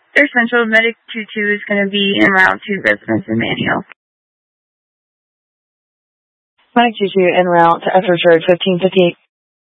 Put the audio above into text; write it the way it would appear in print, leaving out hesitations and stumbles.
Air Central, Medic 22 is going to be en route to residence in Manio. Medic 22 en route to Esther Church, 1558.